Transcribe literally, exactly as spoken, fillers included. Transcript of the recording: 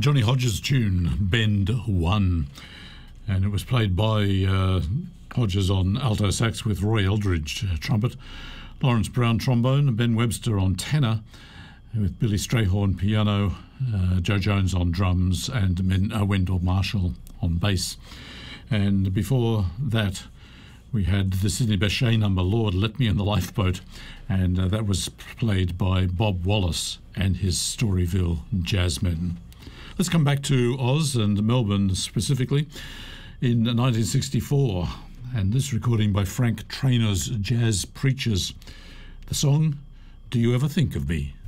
Johnny Hodges tune, Bend One, and it was played by uh, Hodges on alto sax with Roy Eldridge uh, trumpet, Lawrence Brown trombone, and Ben Webster on tenor, with Billy Strayhorn piano, uh, Joe Jones on drums, and Men, uh, Wendell Marshall on bass. And before that, we had the Sidney Bechet number, Lord, Let Me in the Lifeboat, and uh, that was played by Bob Wallace and his Storyville Jazzmen. Let's come back to Oz and Melbourne specifically in nineteen sixty-four, and this recording by Frank Trainor's Jazz Preachers. The song, Do You Ever Think of Me?